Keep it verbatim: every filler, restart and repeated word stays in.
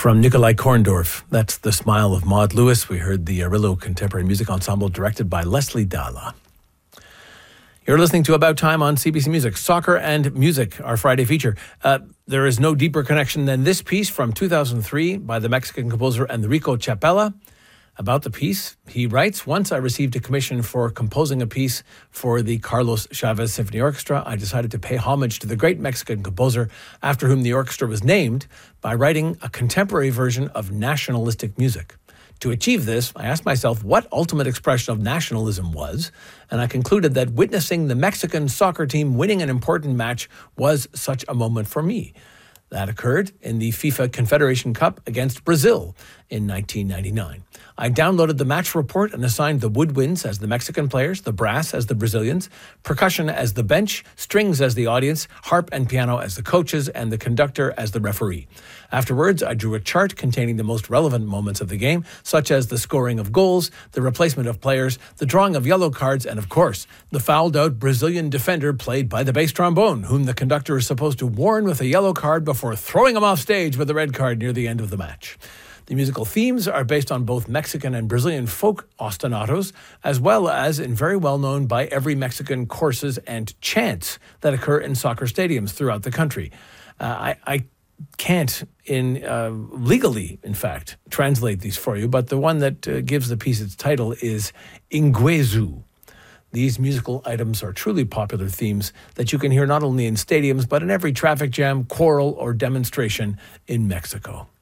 From Nikolai Korndorf, that's The Smile of Maud Lewis. We heard the Arillo Contemporary Music Ensemble directed by Leslie Dalla. You're listening to About Time on C B C Music. Soccer and music, our Friday feature. Uh, there is no deeper connection than this piece from two thousand three by the Mexican composer Enrico Chapela. About the piece, he writes, once I received a commission for composing a piece for the Carlos Chavez Symphony Orchestra, I decided to pay homage to the great Mexican composer after whom the orchestra was named by writing a contemporary version of nationalistic music. To achieve this, I asked myself what ultimate expression of nationalism was, and I concluded that witnessing the Mexican soccer team winning an important match was such a moment for me. That occurred in the FIFA Confederation Cup against Brazil in nineteen ninety-nine. I downloaded the match report and assigned the woodwinds as the Mexican players, the brass as the Brazilians, percussion as the bench, strings as the audience, harp and piano as the coaches, and the conductor as the referee. Afterwards, I drew a chart containing the most relevant moments of the game, such as the scoring of goals, the replacement of players, the drawing of yellow cards, and of course, the fouled-out Brazilian defender played by the bass trombone, whom the conductor is supposed to warn with a yellow card before throwing him off stage with a red card near the end of the match. The musical themes are based on both Mexican and Brazilian folk ostinatos, as well as in very well-known by every Mexican courses and chants that occur in soccer stadiums throughout the country. Uh, I, I can't, in uh, legally, in fact, translate these for you, but the one that uh, gives the piece its title is Inguezu. These musical items are truly popular themes that you can hear not only in stadiums, but in every traffic jam, quarrel, or demonstration in Mexico.